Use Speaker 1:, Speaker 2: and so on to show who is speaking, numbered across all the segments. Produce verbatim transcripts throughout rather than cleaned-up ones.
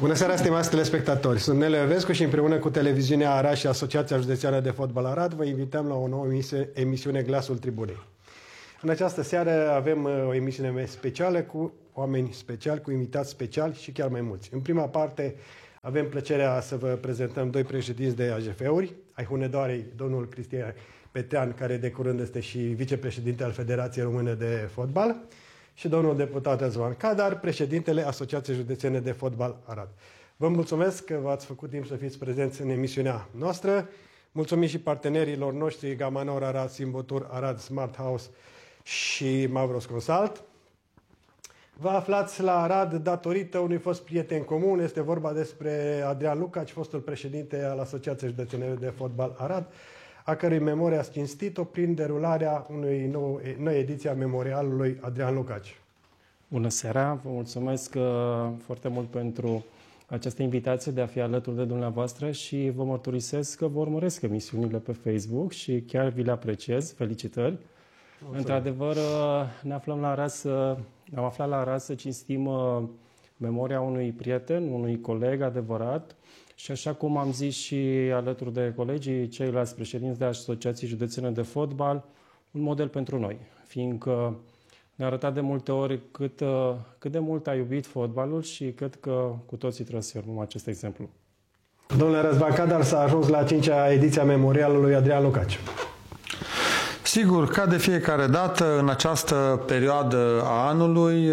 Speaker 1: Bună seara, stimați telespectatori! Sunt Nelu Evescu și împreună cu Televiziunea Arad și Asociația Județeană de Fotbal Arad vă invităm la o nouă emisiune Glasul Tribunei. În această seară avem o emisiune specială cu oameni speciali, cu invitați speciali și chiar mai mulți. În prima parte avem plăcerea să vă prezentăm doi președinți de A J F-uri, ai Hunedoarei, domnul Cristian Petrean, care de curând este și vicepreședinte al Federației Române de Fotbal, și domnul deputat Răzvan Cadar, președintele Asociației Județene de Fotbal Arad. Vă mulțumesc că v-ați făcut timp să fiți prezenți în emisiunea noastră. Mulțumim și partenerilor noștri, Gamanor Arad, Simbotur Arad, Smart House și Mavros Consult. Vă aflați la Arad datorită unui fost prieten comun. Este vorba despre Adrian Lucaci, fostul președinte al Asociației Județene de Fotbal Arad, a cărui memorie a cinstit-o prin derularea unei nou, noi ediții a memorialului Adrian Lucaci.
Speaker 2: Bună seara! Vă mulțumesc uh, foarte mult pentru această invitație de a fi alături de dumneavoastră și vă mărturisesc că vă urmăresc emisiunile pe Facebook și chiar vi le apreciez. Felicitări! Într-adevăr, ne aflăm la Arad să, am aflat la Arad să cinstim uh, memoria unui prieten, unui coleg adevărat. Și așa cum am zis și alături de colegii, ceilalți președinți de Asociații Județene de Fotbal, un model pentru noi, fiindcă ne-a arătat de multe ori cât, cât de mult a iubit fotbalul și cred că cu toții trebuie să urmăm acest exemplu.
Speaker 1: Domnule Răzvan Cadar, s-a ajuns la a cincea ediție a memorialului Adrian Lucaci.
Speaker 3: Sigur, ca de fiecare dată, în această perioadă a anului,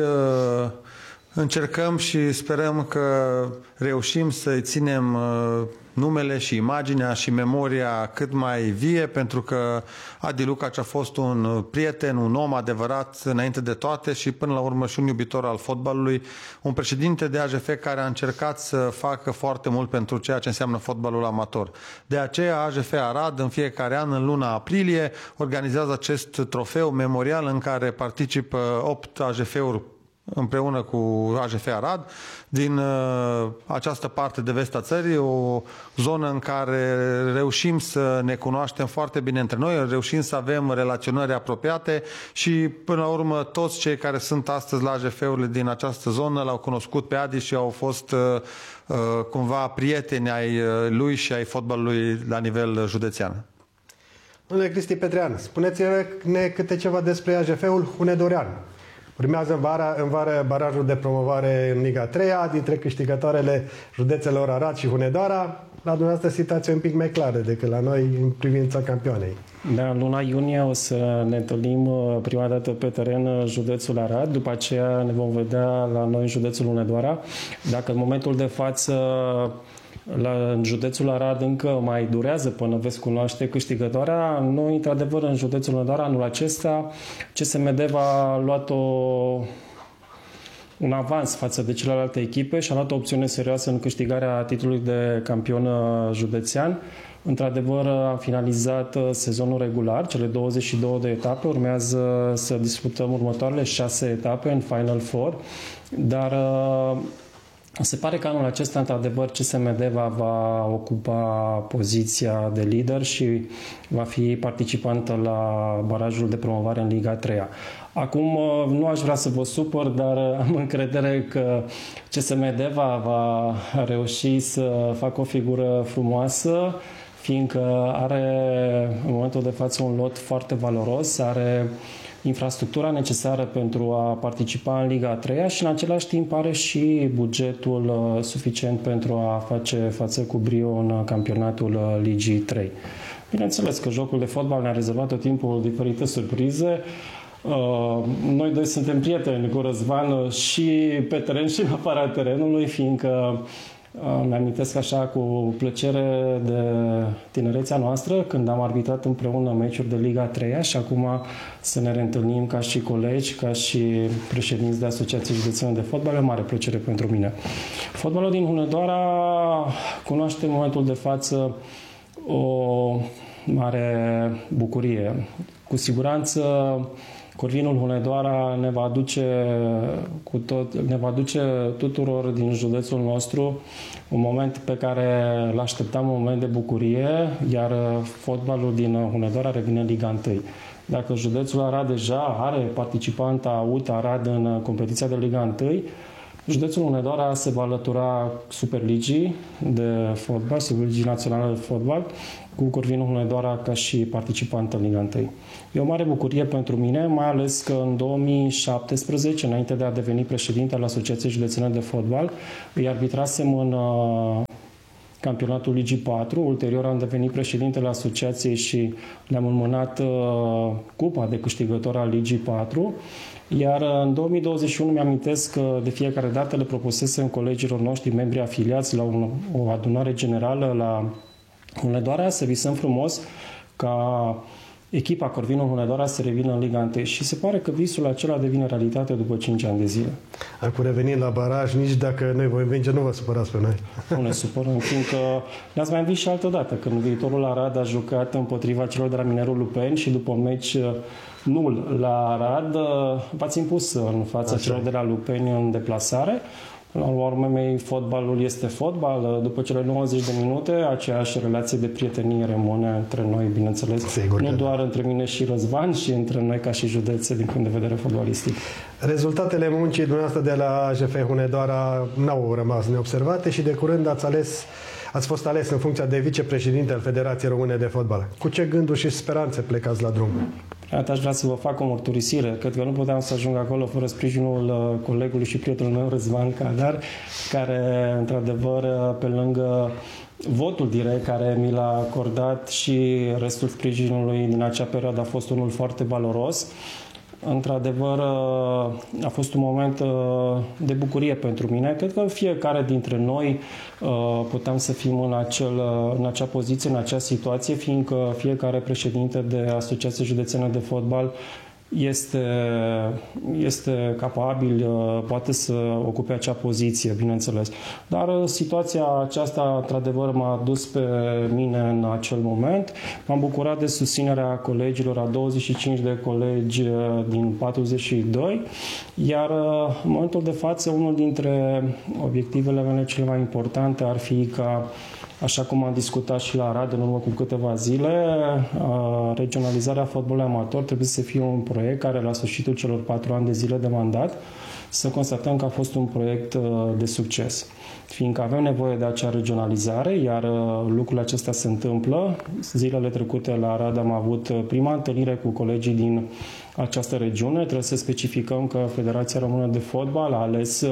Speaker 3: încercăm și sperăm că reușim să-i ținem numele și imaginea și memoria cât mai vie, pentru că Adi Lucaci a fost un prieten, un om adevărat înainte de toate și până la urmă și un iubitor al fotbalului, un președinte de A J F care a încercat să facă foarte mult pentru ceea ce înseamnă fotbalul amator. De aceea A J F Arad în fiecare an, în luna aprilie, organizează acest trofeu memorial în care participă opt A J F-uri împreună cu A J F Arad, din uh, această parte de vest a țării, o zonă în care reușim să ne cunoaștem foarte bine între noi, reușim să avem relaționări apropiate și, până la urmă, toți cei care sunt astăzi la A J F-urile din această zonă l-au cunoscut pe Adi și au fost uh, uh, cumva prieteni ai lui și ai fotbalului la nivel județean.
Speaker 1: Domnule Cristi Petrean, spuneți-ne câte ceva despre A J F-ul Hunedorean. Urmează în, vara, în vară barajul de promovare în Liga a treia, dintre câștigătoarele județelor Arad și Hunedoara. La dumneavoastră situație un pic mai clară decât la noi în privința campioanei.
Speaker 2: Da, în luna iunie o să ne întâlnim prima dată pe teren județul Arad, după aceea ne vom vedea la noi județul Hunedoara. Dacă în momentul de față la județul Arad încă mai durează până veți cunoaște câștigătoarea, noi, într-adevăr, în județul Hunedoara, anul acesta, C S M D a luat o, un avans față de celelalte echipe și a luat o opțiune serioasă în câștigarea titlului de campion județean. Într-adevăr, am finalizat sezonul regular, cele douăzeci și două de etape, urmează să disputăm următoarele șase etape în Final Four, dar se pare că anul acesta, într-adevăr, C S M D va, va ocupa poziția de lider și va fi participantă la barajul de promovare în Liga a treia. Acum, nu aș vrea să vă supăr, dar am încredere că C S M D va, va reuși să facă o figură frumoasă, fiindcă are, în momentul de față, un lot foarte valoros, are infrastructura necesară pentru a participa în Liga a treia și în același timp are și bugetul suficient pentru a face față cu brio în campionatul Ligii trei. Bineînțeles că jocul de fotbal ne-a rezervat tot timpul diferite surprize. Noi doi suntem prieteni cu Răzvan și pe teren și în afara terenului, fiindcă îmi amintesc așa cu plăcere de tinerețea noastră când am arbitrat împreună meciuri de Liga a treia și acum să ne reîntâlnim ca și colegi, ca și președinți de Asociații Județene de Fotbal, e o mare plăcere pentru mine. Fotbalul din Hunedoara cunoaște în momentul de față o mare bucurie. Cu siguranță Corvinul Hunedoara ne va aduce, cu tot, ne va aduce tuturor din județul nostru un moment pe care îl așteptam, un moment de bucurie, iar fotbalul din Hunedoara revine în Liga unu. Dacă județul Arad deja are participanta U T Arad în competiția de Liga unu, Județul Hunedoara se va alătura Superligii de fotbal, Superligii Naționale de Fotbal, cu Corvinul Hunedoara ca și participant în Liga unu. E o mare bucurie pentru mine, mai ales că în două mii șaptesprezece, înainte de a deveni președinte al Asociației Județene de Fotbal, îi arbitrasem în uh, campionatul Ligii patru, ulterior am devenit președintele asociației și le-am înmânat uh, cupa de câștigător al Ligii patru. Iar în două mii douăzeci și unu mi-amintesc că de fiecare dată le propusesem colegilor noștri, membri afiliați la un, o adunare generală la Hunedoara, să visăm frumos ca echipa Corvinul Hunedoara să revină în Liga unu și se pare că visul acela devine realitate după cinci ani de zile.
Speaker 1: Acum revenind la baraj, nici dacă noi vom învinge, nu vă supărați pe noi.
Speaker 2: Nu ne supărăm, fiindcă ne-ați mai învins și altă dată, când viitorul Arad a jucat împotriva celor de la Minerul Lupeni și după un meci nul la Arad, v-ați impus în fața Așa. celor de la Lupeni în deplasare. La urmă mei, fotbalul este fotbal. După cele nouăzeci de minute, aceeași relație de prietenie rămâne între noi, bineînțeles. Sigur nu doar între mine și Răzvan, și între noi ca și județe din punct de vedere fotbalistic.
Speaker 1: Rezultatele muncii dumneavoastră de la A J F Hunedoara n-au rămas neobservate și de curând ați ales Ați fost ales în funcția de vicepreședinte al Federației Române de Fotbal. Cu ce gânduri și speranțe plecați la drum?
Speaker 2: Aș vrea să vă fac o mărturisire. Cred că nu puteam să ajung acolo fără sprijinul colegului și prietenul meu, Răzvan Cadar, care, într-adevăr, pe lângă votul direct care mi l-a acordat și restul sprijinului din acea perioadă a fost unul foarte valoros. Într-adevăr, a fost un moment de bucurie pentru mine. Cred că fiecare dintre noi puteam să fim în, acel, în acea poziție, în acea situație, fiindcă fiecare președinte de Asociație Județeană de Fotbal este, este capabil, poate să ocupe acea poziție, bineînțeles. Dar situația aceasta, într-adevăr, m-a dus pe mine în acel moment. M-am bucurat de susținerea colegilor, a douăzeci și cinci de colegi din patruzeci și doi, iar în momentul de față, unul dintre obiectivele mele cele mai importante ar fi ca, așa cum am discutat și la Arad în urmă cu câteva zile, regionalizarea fotbalului amator trebuie să fie un proiect care la sfârșitul celor patru ani de zile de mandat să constatăm că a fost un proiect de succes. Fiindcă avem nevoie de acea regionalizare, iar lucrul acesta se întâmplă. Zilele trecute la Arad am avut prima întâlnire cu colegii din această regiune. Trebuie să specificăm că Federația Română de Fotbal a ales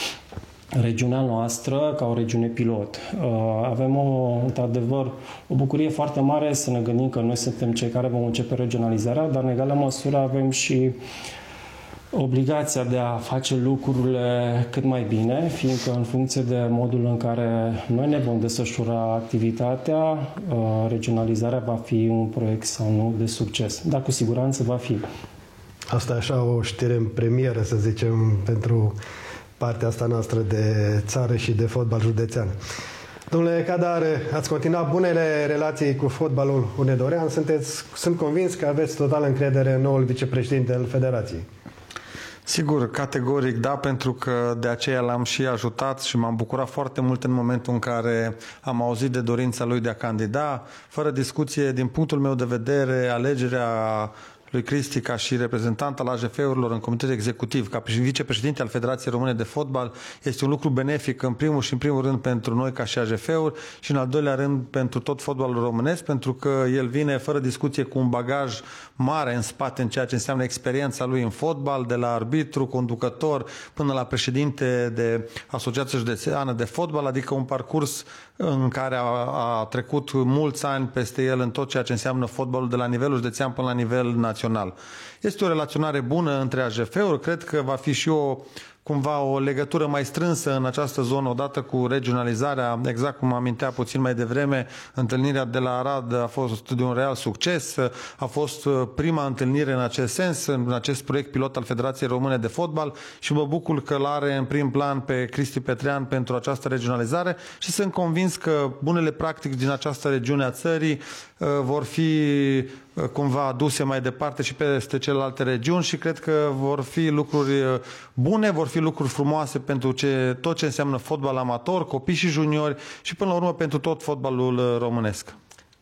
Speaker 2: regiunea noastră ca o regiune pilot. Avem o, într-adevăr o bucurie foarte mare să ne gândim că noi suntem cei care vom începe regionalizarea, dar în egală măsură avem și obligația de a face lucrurile cât mai bine, fiindcă în funcție de modul în care noi ne vom desfășura activitatea, regionalizarea va fi un proiect sau nu de succes, dar cu siguranță va fi.
Speaker 1: Asta e așa o știre în premieră, să zicem, pentru partea asta noastră de țară și de fotbal județean. Domnule Cadar, ați continuat bunele relații cu fotbalul hunedorean. Sunteți, sunt convins că aveți total încredere în noul vicepreședinte al Federației.
Speaker 3: Sigur, categoric da, pentru că de aceea l-am și ajutat și m-am bucurat foarte mult în momentul în care am auzit de dorința lui de a candida. Fără discuție, din punctul meu de vedere, alegerea lui Cristi ca și reprezentant al A J F-urilor în comitetul executiv, ca vicepreședinte al Federației Române de Fotbal, este un lucru benefic în primul și în primul rând pentru noi ca și A J F-uri și în al doilea rând pentru tot fotbalul românesc, pentru că el vine fără discuție cu un bagaj mare în spate în ceea ce înseamnă experiența lui în fotbal, de la arbitru, conducător, până la președinte de Asociația Județeană de Fotbal, adică un parcurs în care a, a trecut mulți ani peste el în tot ceea ce înseamnă fotbalul de la nivelul județean până la nivel național. Este o relaționare bună între A J F-uri, cred că va fi și o cumva o legătură mai strânsă în această zonă odată cu regionalizarea, exact cum amintea puțin mai devreme, întâlnirea de la Arad a fost de un real succes, a fost prima întâlnire în acest sens, în acest proiect pilot al Federației Române de Fotbal și mă bucur că l-are în prim plan pe Cristi Petrean pentru această regionalizare și sunt convins că bunele practici din această regiune a țării vor fi cumva aduse mai departe și peste celelalte regiuni și cred că vor fi lucruri bune, vor fi lucruri frumoase pentru ce, tot ce înseamnă fotbal amator, copii și juniori și până la urmă pentru tot fotbalul românesc.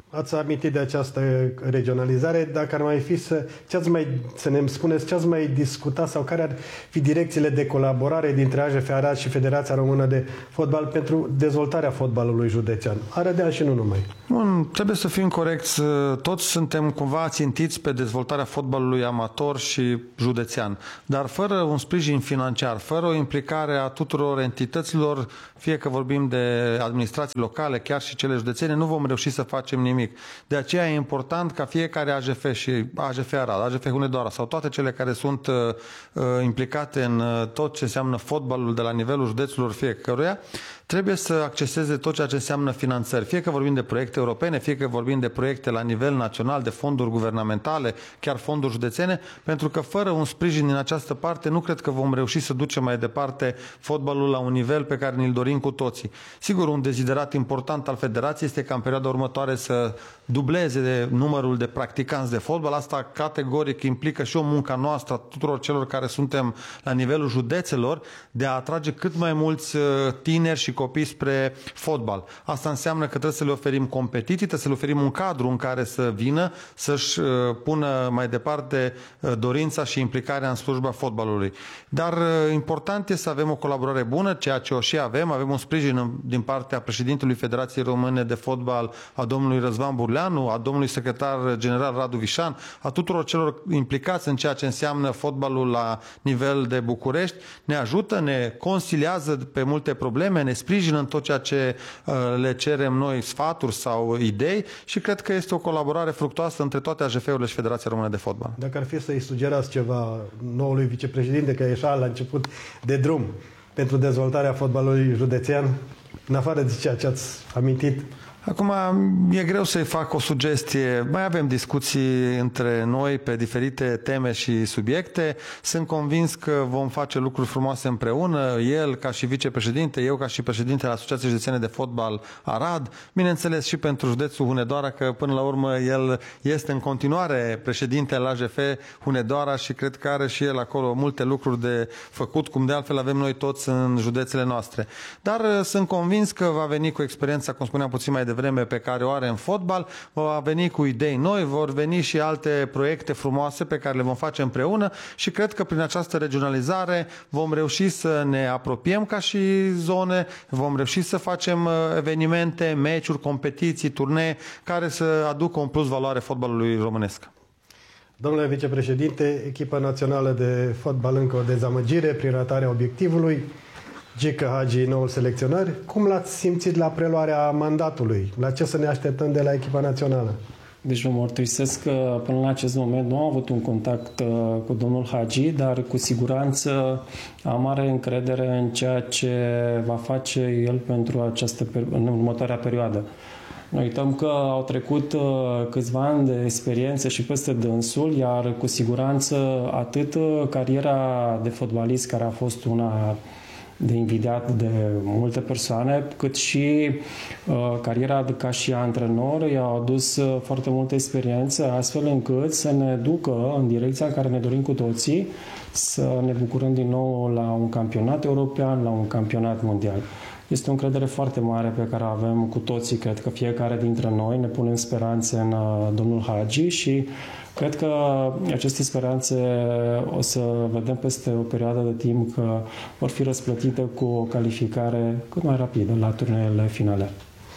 Speaker 1: ați amintit de această regionalizare, dacă ar mai fi să, ce ați mai, să ne spuneți ce ați mai discutat sau care ar fi direcțiile de colaborare dintre A J F Arad și Federația Română de Fotbal pentru dezvoltarea fotbalului județean? Arădean și nu numai.
Speaker 3: Bun, trebuie să fim corecți. Toți suntem cumva țintiți pe dezvoltarea fotbalului amator și județean, dar fără un sprijin financiar, fără o implicare a tuturor entităților, fie că vorbim de administrații locale, chiar și cele județene, nu vom reuși să facem nimic. De aceea e important ca fiecare A J F și A J F Arad, A J F Hunedoara sau toate cele care sunt uh, implicate în uh, tot ce înseamnă fotbalul de la nivelul județelor fiecăruia, trebuie să acceseze tot ceea ce înseamnă finanțări. Fie că vorbim de proiecte europene, fie că vorbim de proiecte la nivel național, de fonduri guvernamentale, chiar fonduri județene, pentru că fără un sprijin din această parte nu cred că vom reuși să ducem mai departe fotbalul la un nivel pe care ni-l dorim cu toții. Sigur, un deziderat important al federației este ca în perioada următoare să dubleze de numărul de practicanți de fotbal. Asta categoric implică și o muncă noastră a tuturor celor care suntem la nivelul județelor de a atrage cât mai mulți tineri și copii spre fotbal. Asta înseamnă că trebuie să le oferim competiții, trebuie să le oferim un cadru în care să vină, să-și pună mai departe dorința și implicarea în slujba fotbalului. Dar important este să avem o colaborare bună, ceea ce o și avem. Avem un sprijin din partea președintelui Federației Române de Fotbal, a domnului Răzvan Burleanu, a domnului secretar general Radu Vișan, a tuturor celor implicați în ceea ce înseamnă fotbalul la nivel de București. Ne ajută, ne consiliază pe multe probleme, ne sprijină în tot ceea ce uh, le cerem noi, sfaturi sau idei, și cred că este o colaborare fructuoasă între toate A J F-urile și Federația Română de Fotbal.
Speaker 1: Dacă ar fi să-i sugerați ceva noului vicepreședinte, că e așa la început de drum pentru dezvoltarea fotbalului județean, în afară de ceea ce ați amintit?
Speaker 3: Acum, e greu să-i fac o sugestie. Mai avem discuții între noi pe diferite teme și subiecte. Sunt convins că vom face lucruri frumoase împreună. El ca și vicepreședinte, eu ca și președintele Asociației Județene de Fotbal Arad. Bineînțeles și pentru județul Hunedoara, că până la urmă el este în continuare președintele A J F Hunedoara și cred că are și el acolo multe lucruri de făcut, cum de altfel avem noi toți în județele noastre. Dar sunt convins că va veni cu experiența, cum spuneam puțin mai devreme, vreme pe care o are în fotbal, va veni cu idei noi, vor veni și alte proiecte frumoase pe care le vom face împreună și cred că prin această regionalizare vom reuși să ne apropiem ca și zone, vom reuși să facem evenimente, meciuri, competiții, turnee care să aducă un plus valoare fotbalului românesc.
Speaker 1: Domnule vicepreședinte, echipa națională de fotbal încă o dezamăgire prin ratarea obiectivului. Gică Hagi, noul selecționar, cum l-ați simțit la preluarea mandatului? La ce să ne așteptăm de la echipa națională?
Speaker 2: Deci vă mărturisesc că până la acest moment nu am avut un contact uh, cu domnul Hagi, dar cu siguranță am mare încredere în ceea ce va face el pentru această în următoarea perioadă. Ne uităm că au trecut uh, câțiva ani de experiență și peste dânsul, iar cu siguranță atât uh, cariera de fotbalist, care a fost una de invidiat de multe persoane, cât și uh, cariera ca și antrenor i-a adus uh, foarte multă experiență, astfel încât să ne ducă în direcția în care ne dorim cu toții, să ne bucurăm din nou la un campionat european, la un campionat mondial. Este o încredere foarte mare pe care o avem cu toții. Cred că fiecare dintre noi ne punem speranțe în uh, domnul Hagi și cred că aceste speranțe o să vedem peste o perioadă de timp că vor fi răsplătite cu o calificare cât mai rapidă la turneele finale.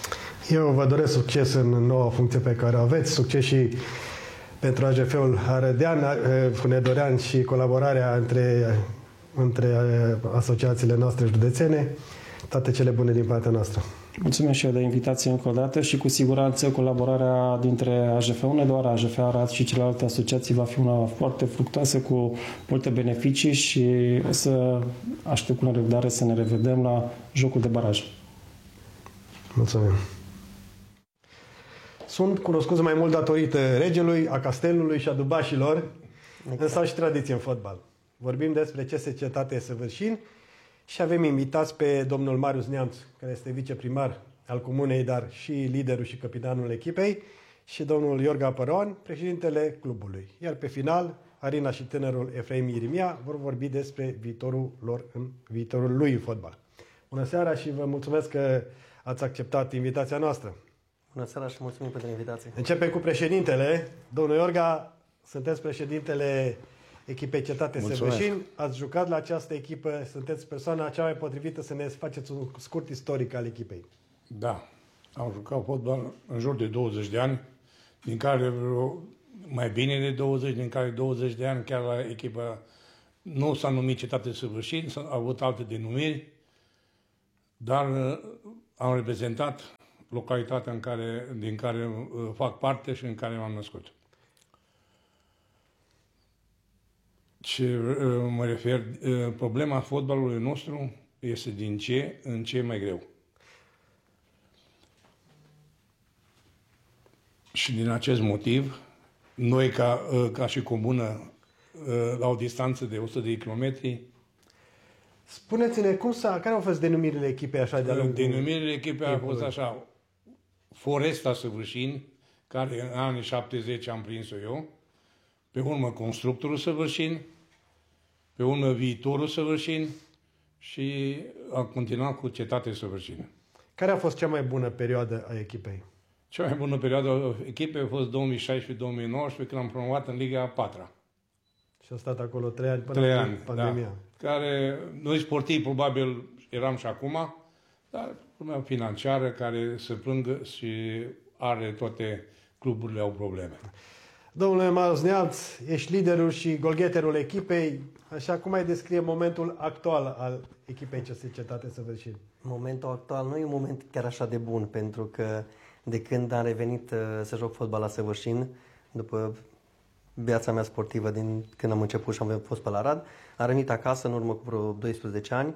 Speaker 1: Eu vă doresc succes în noua funcție pe care o aveți, succes și pentru A J F-ul Arădean, Hunedorean și colaborarea între, între asociațiile noastre județene. Toate cele bune din partea noastră.
Speaker 2: Mulțumesc și eu de invitație încă o dată și cu siguranță colaborarea dintre A J F Hunedoara, A J F Arad și celelalte asociații va fi una foarte fructoasă cu multe beneficii și o să aștept cu nerăbdare să ne revedem la jocul de baraj.
Speaker 1: Mulțumim. Sunt cunoscuți mai mult datorită regelui, a castelului și a dubașilor, exact. Însă au și tradiție în fotbal. Vorbim despre C S Cetate Săvârșin și avem invitați pe domnul Marius Neamț, care este viceprimar al comunei, dar și liderul și capitanul echipei, și domnul Iorga Păroan, președintele clubului. Iar pe final, Arina și tânărul Efraim Irimia vor vorbi despre viitorul lor în viitorul lui în fotbal. Bună seara și vă mulțumesc că ați acceptat invitația noastră.
Speaker 4: Bună seara și mulțumim pentru invitație.
Speaker 1: Începem cu președintele. Domnul Iorga, sunteți președintele echipei Cetate Săvârșini. Ați jucat la această echipă, sunteți persoana cea mai potrivită să ne faceți un scurt istoric al echipei.
Speaker 5: Da, am jucat fotbal în jur de douăzeci de ani, din care vreo mai bine de douăzeci, din care douăzeci de ani chiar la echipă nu s-a numit Cetate Săvârșini, s-au avut alte denumiri, dar am reprezentat localitatea în care, din care fac parte și în care m-am născut. Ce mă refer, problema fotbalului nostru este din ce în ce mai greu. Și din acest motiv, noi ca, ca și comună, la o distanță de o sută de kilometri.
Speaker 1: Spuneți-ne, cum s-a, care au fost denumirile echipei așa de-a lungul?
Speaker 5: Denumirile echipei au fost așa: Foresta Săvârșini, care în anii șaptezeci am prins-o eu, pe urmă Constructorul Săvârșini, pe urmă Viitorul Săvârșini și a continuat cu Cetate Săvârșini.
Speaker 1: Care a fost cea mai bună perioadă a echipei?
Speaker 5: Cea mai bună perioadă a echipei a fost două mii șaisprezece două mii nouăsprezece, când am promovat în Liga a patra.
Speaker 1: Și a stat acolo trei ani până
Speaker 5: trei
Speaker 1: în
Speaker 5: ani,
Speaker 1: pandemia.
Speaker 5: Da, care noi sportivi probabil eram și acum, dar problema financiară care se plângă și are toate cluburile au probleme.
Speaker 1: Domnule Marius Neamț, ești liderul și golgheterul echipei. Așa, cum ai descrie momentul actual al echipei C S Cetate Săvârșini?
Speaker 4: Momentul actual nu e un moment chiar așa de bun, pentru că de când am revenit uh, să joc fotbal la Săvârșini, după viața mea sportivă din când am început și am fost pe la Arad, am revenit acasă în urmă cu vreo doisprezece ani,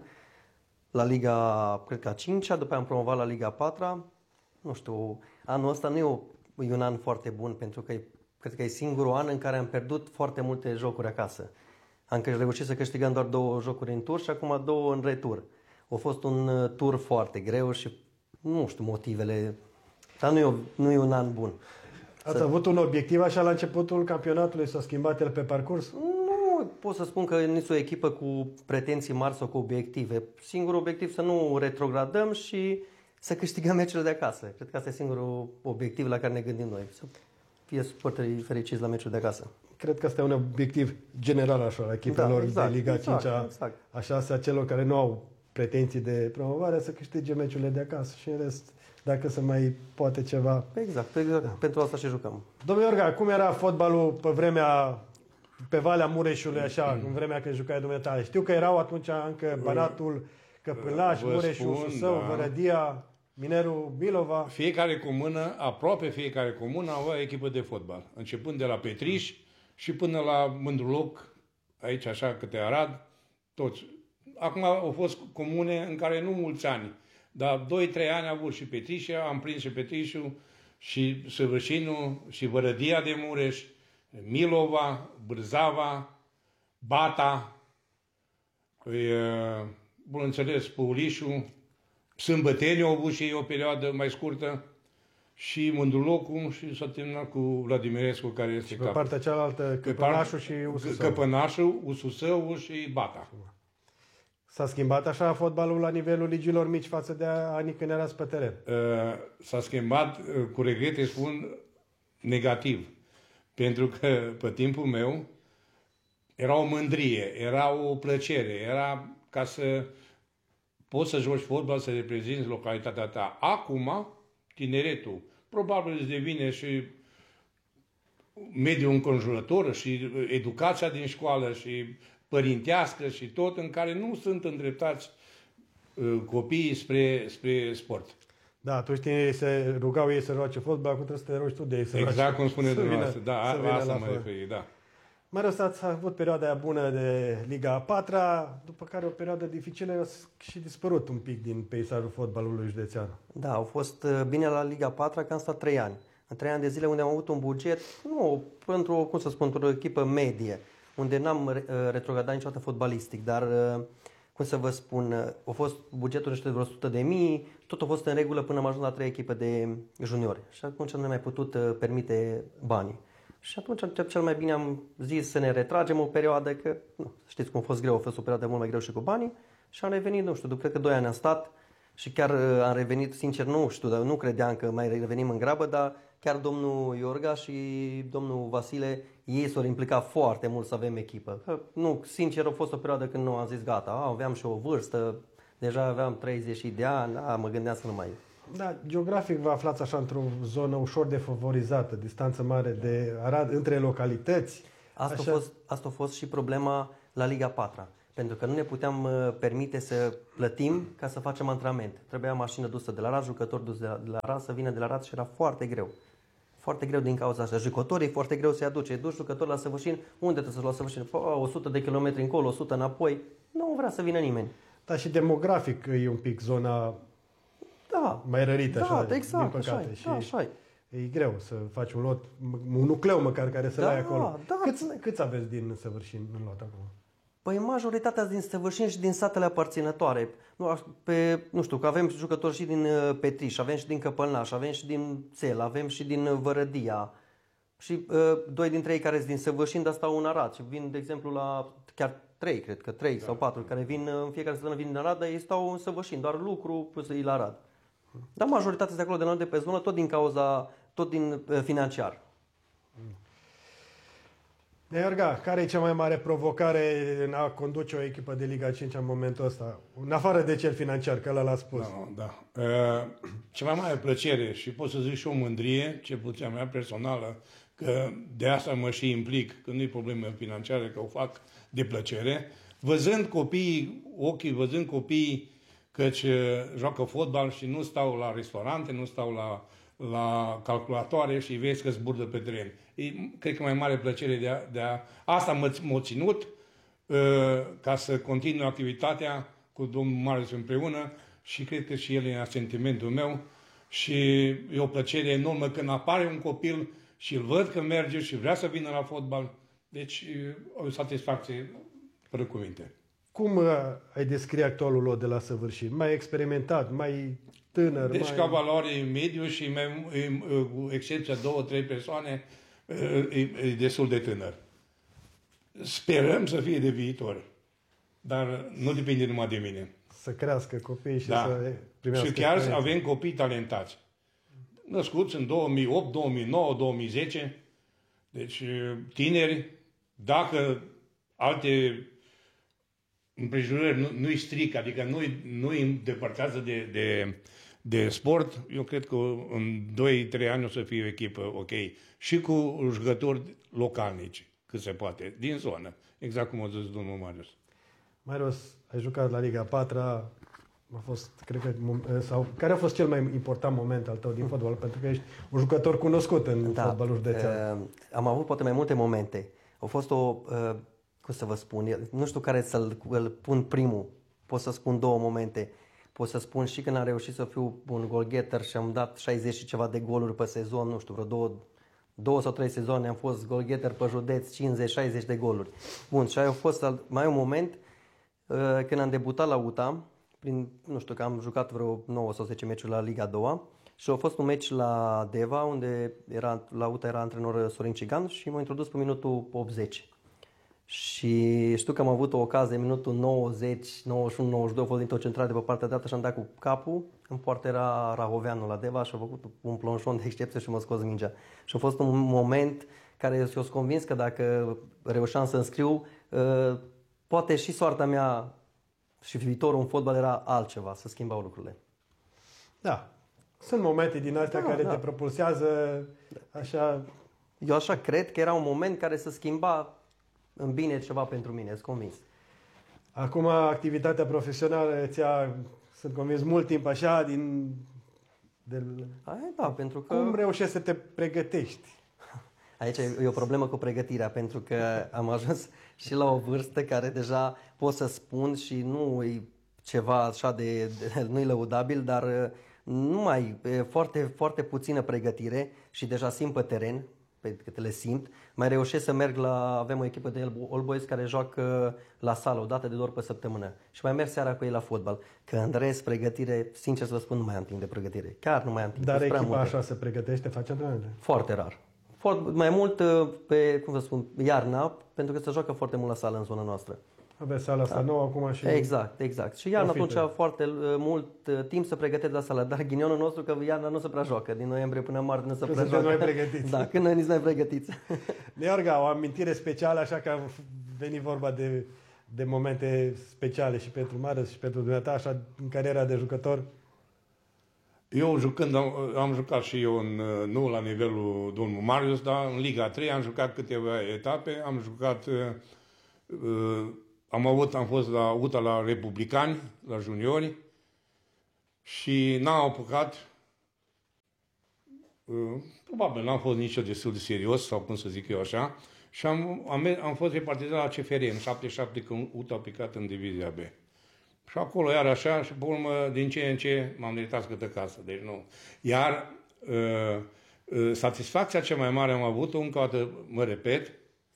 Speaker 4: la Liga, cred că a cincea, după aia am promovat la Liga a patra. Nu știu, anul ăsta nu e, o, e un an foarte bun, pentru că e, cred că e singurul an în care am pierdut foarte multe jocuri acasă. Am reușit să câștigăm doar două jocuri în tur și acum două în retur. A fost un tur foarte greu și nu știu motivele, dar nu e, o, nu e un an bun.
Speaker 1: Ați să... avut un obiectiv așa la începutul campionatului? S-a schimbat el pe parcurs?
Speaker 4: Nu pot să spun că nici o echipă cu pretenții mari sau cu obiective. Singurul obiectiv să nu retrogradăm și să câștigăm meciurile de acasă. Cred că asta e singurul obiectiv la care ne gândim noi. Să fie suporterii fericiți la meciul de acasă.
Speaker 1: Cred că asta e un obiectiv general așa la echipelor da, exact, de Liga exact, cincea, exact. A șasea, celor care nu au pretenții de promovare, să câștige meciurile de acasă și în rest, dacă se mai poate ceva.
Speaker 4: Exact, exact. Da. Pentru asta și jucăm.
Speaker 1: Domnul Iorga, cum era fotbalul pe vremea, pe Valea Mureșului, așa, în vremea când jucai dumneavoastră? Știu că erau atunci încă Banatul, Căpânaș, Mureșul, Susău, da. Vărădia, Minerul Bilova.
Speaker 5: Fiecare comună, aproape fiecare comună avea echipă de fotbal. Începând de la Petriș și până la Mândruloc, aici așa câte Arad, toți. Acum au fost comune în care nu mulți ani, dar doi trei ani a avut și Petrișa, am prins și Petrișul, și Săvârșinul, și Vărădia de Mureș, Milova, Bârzava, Bata, bun înțeles, Păulișul, Sâmbăteniu au avut și ei o perioadă mai scurtă, și Mândrulocul, și s-a terminat cu Vladimirescu, care este
Speaker 1: și pe partea cealaltă, Căpănașul și Ususău.
Speaker 5: Căpănașul, Ususău și Bata.
Speaker 1: S-a schimbat așa fotbalul la nivelul ligilor mici față de anii când erați pe teren?
Speaker 5: S-a schimbat, cu regrete spun, negativ. Pentru că pe timpul meu era o mândrie, era o plăcere, era ca să poți să joci fotbal, să reprezinți localitatea ta. Acum, tineretul, probabil îți devine și mediul înconjurător și educația din școală și părintească și tot, în care nu sunt îndreptați uh, copiii spre, spre sport.
Speaker 1: Da, atunci tinerii se rugau ei să joace fotbal, acum trebuie să te rogi tu de ei să
Speaker 5: Exact
Speaker 1: roace.
Speaker 5: cum spune dumneavoastră, da, asta mă
Speaker 1: referi,
Speaker 5: referi, da.
Speaker 1: Marius, ați avut perioada aia bună de Liga a patra, după care o perioadă dificilă a și dispărut un pic din peisajul fotbalului județean.
Speaker 4: Da, au fost bine la Liga a patra, că am stat trei ani. În trei ani de zile unde am avut un buget, nu, pentru, cum să spun, pentru o echipă medie, unde n-am retrogradat niciodată fotbalistic, dar, cum să vă spun, a fost bugetul niște de vreo o sută de mii, tot a fost în regulă până am ajuns la trei echipe de juniori. Și atunci nu ne mai putut permite banii. Și atunci cel mai bine am zis să ne retragem o perioadă, că nu, știți cum a fost greu, a fost o perioadă mult mai greu și cu banii, și am revenit, nu știu, după cred că doi ani am stat și chiar am revenit, sincer, nu știu, dar nu credeam că mai revenim în grabă, dar chiar domnul Iorga și domnul Vasile, ei s-au implicat foarte mult să avem echipă. Că, nu, sincer, a fost o perioadă când nu am zis gata, a, aveam și o vârstă, deja aveam treizeci de ani, a, mă gândeam să nu mai...
Speaker 1: Da, geografic vă aflați așa într-o zonă ușor defavorizată, distanță mare de Arad, între localități.
Speaker 4: Asta,
Speaker 1: așa...
Speaker 4: a fost, asta a fost și problema la Liga patru, pentru că nu ne puteam uh, permite să plătim ca să facem antrenament. Trebuia mașină dusă de la Arad, jucător dus de la, de la Arad, să vină de la Arad și era foarte greu. Foarte greu din cauza asta. Jucătorii foarte greu să-i aduce. Duci jucători la Săvârșin, unde trebuie să-ți lua Săvârșin? o sută de kilometri încolo, o sută înapoi. Nu vrea să vină nimeni.
Speaker 1: Dar și demografic e un pic zona
Speaker 4: da,
Speaker 1: mai rărită,
Speaker 4: da,
Speaker 1: așa,
Speaker 4: exact,
Speaker 1: din păcate.
Speaker 4: Așa,
Speaker 1: și
Speaker 4: da, așa
Speaker 1: e greu să faci un lot, un nucleu măcar care să-l
Speaker 4: da,
Speaker 1: ai acolo.
Speaker 4: Da.
Speaker 1: Câți, câți aveți din Săvârșin în lot acum?
Speaker 4: Păi majoritatea din Săvârșin și din satele aparținătoare. Nu, pe, nu știu, că avem jucători și din Petriș, avem și din Căpălnaș, avem și din Țel, avem și din Vărădia. Și uh, doi dintre ei care sunt din Săvârșin, dar stau în Arad și vin, de exemplu, la chiar trei, cred că trei da. sau patru, care vin în fiecare săptămână vin din Arad, dar ei stau în Săvârșin, doar lucru plus ei la Arad. Dar majoritatea de acolo de noi de pe zonă, tot din cauza, tot din uh, financiar.
Speaker 1: Iorga, care e cea mai mare provocare în a conduce o echipă de Liga cinci în momentul ăsta? În afară de cel financiar, că ăla l-a spus.
Speaker 5: Da, da. Uh, cea mai mare plăcere și pot să zic și o mândrie, cel puțin a mea personală, că de asta mă și implic, că nu e problemă financiară, că o fac de plăcere, văzând copiii, ochii, văzând copiii căci joacă fotbal și nu stau la restaurante, nu stau la, la calculatoare și vezi că zburdă pe teren. E, cred că mai mare plăcere de a... De a asta m-a ținut uh, ca să continui activitatea cu domnul Marius împreună și cred că și el e sentimentul meu și e o plăcere enormă când apare un copil și îl văd că merge și vrea să vină la fotbal. Deci o satisfacție fără cuvinte.
Speaker 1: Cum uh, ai descrie actualul lot de la Săvârșin? Mai experimentat, mai tânăr?
Speaker 5: Deci
Speaker 1: mai...
Speaker 5: ca valoare mediu și mai, cu excepția două, trei persoane, e, e destul de tânăr. Sperăm să fie de viitor, dar nu depinde numai de mine.
Speaker 1: Să crească copiii și
Speaker 5: da.
Speaker 1: să primească
Speaker 5: Și chiar
Speaker 1: experiență.
Speaker 5: avem copii talentați. Născuți în două mii opt, două mii nouă, două mii zece, deci tineri, dacă alte împrejurări nu, nu-i stric, adică nu-i, nu-i îndepărtează de, de, de sport, eu cred că în doi trei ani o să fie o echipă ok. Și cu jucători localnici, cât se poate, din zonă. Exact cum a zis domnul Marius.
Speaker 1: Marius, ai jucat la Liga patru, a fost, cred că, sau, care a fost cel mai important moment al tău din fotbal? Pentru că ești un jucător cunoscut în da, fotbalul județean.
Speaker 4: Uh, am avut poate mai multe momente. Au fost o... Uh, cum să vă spun, nu știu care să-l îl pun primul, pot să spun două momente, pot să spun și când am reușit să fiu un goalgetter și am dat șaizeci și ceva de goluri pe sezon, nu știu, vreo două, două sau trei sezoane am fost goalgetter pe județ, cincizeci șaizeci de goluri. Bun, și a fost mai un moment când am debutat la U T A, prin, nu știu, că am jucat vreo nouă sau zece meciuri la Liga a doua și a fost un meci la Deva, unde era, la U T A era antrenor Sorin Cigan și m-a introdus pe minutul optzeci. Și știu că am avut o ocazie în minutul nouăzeci, nouăzeci și unu, nouăzeci și doi, a fost dintr-o centrală de pe partea dreaptă și am dat cu capul. În poartă era Rahoveanu la Deva și a făcut un plonșon de excepție și m-a scos mingea. Și a fost un moment care eu sunt convins că dacă reușeam să înscriu, poate și soarta mea și viitorul în fotbal era altceva, să schimbau lucrurile.
Speaker 1: Da. Sunt momente din astea
Speaker 4: da,
Speaker 1: care
Speaker 4: da.
Speaker 1: te propulsează așa...
Speaker 4: Eu așa cred că era un moment care să schimba în bine ceva pentru mine, sunt convins.
Speaker 1: Acum, activitatea profesională ți-a, sunt convins, mult timp așa, din... De...
Speaker 4: Ai, da, pentru că...
Speaker 1: Cum reușești să te pregătești?
Speaker 4: Aici e o problemă cu pregătirea, pentru că am ajuns și la o vârstă care deja pot să spun și nu e ceva așa de... de nu e lăudabil, dar nu mai e foarte, foarte puțină pregătire și deja simt pe teren, pe cât le simt, mai reușesc să merg la... Avem o echipă de All Boys care joacă la sală o dată de două ori pe săptămână și mai merg seara cu ei la fotbal. Că în rest, pregătire, sincer să vă spun, nu mai am timp de pregătire. Chiar nu mai am timp.
Speaker 1: Dar echipa așa se pregătește, face antrenamente?
Speaker 4: Foarte rar. Foarte, mai mult pe, cum vă spun, iarna, pentru că se joacă foarte mult la sală în zona noastră.
Speaker 1: Aveți sala asta nouă acum și...
Speaker 4: Exact, exact. Și Iarna
Speaker 1: profită.
Speaker 4: atunci foarte uh, mult uh, timp să pregătește la sală, dar ghinionul nostru că Iarna nu se prea joacă, din noiembrie până în martie nu se
Speaker 1: Că
Speaker 4: prea
Speaker 1: sunteți
Speaker 4: joacă.
Speaker 1: mai pregătiți.
Speaker 4: Da, când noi nici mai pregătiți.
Speaker 1: Neorga, o amintire specială, așa că a venit vorba de, de momente speciale și pentru Marius și pentru dumneata, așa, în cariera de jucător.
Speaker 5: Eu jucând, am, am jucat și eu în, nu la nivelul domnului Marius, dar în Liga trei am jucat câteva etape, am jucat, uh, am avut, am fost la U T A la Republicani, la juniori și n-am apucat, uh, probabil n-am fost nici eu destul de serios, sau cum să zic eu așa, și am, am, am fost repartizat la C F R în șaptezeci și șapte când U T A a plecat în divizia B. Și acolo iar așa și pe urmă din ce în ce m-am meritat câtă casă, deci nu. Iar uh, uh, satisfacția cea mai mare am avut-o, încă o dată mă repet,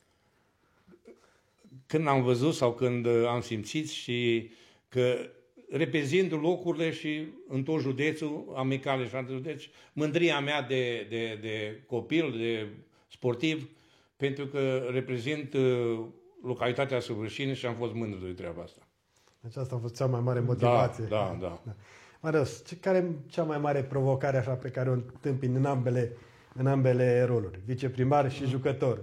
Speaker 5: când am văzut sau când am simțit și că reprezint locurile și în tot județul, amicale și alte județ, mândria mea de, de, de copil, de sportiv, pentru că reprezint uh, localitatea Săvârșini și am fost mândru de treaba asta.
Speaker 1: Deci asta a fost cea mai mare motivație.
Speaker 5: Da, da, da.
Speaker 1: da. Marius, ce, care e cea mai mare provocare așa pe care o întâmpini în ambele, în ambele roluri? Viceprimar și jucător.